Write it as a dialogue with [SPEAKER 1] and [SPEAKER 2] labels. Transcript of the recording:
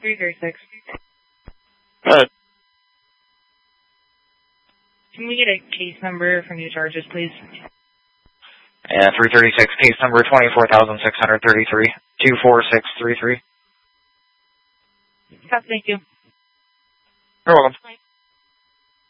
[SPEAKER 1] 336.
[SPEAKER 2] Good.
[SPEAKER 1] Can we get a case number for new charges, please?
[SPEAKER 2] Yeah, 336, case number 24,633, 24633.
[SPEAKER 1] Thank you.
[SPEAKER 2] You're welcome.